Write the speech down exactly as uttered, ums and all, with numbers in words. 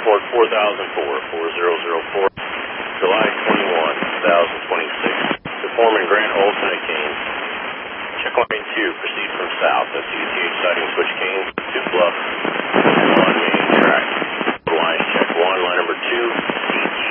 Airport four thousand four, four zero zero four, July twenty-first, two thousand twenty-six. Performing Grant Olson at Canes. Check line two, proceed from south. S U T H sighting switch Canes to Bluff.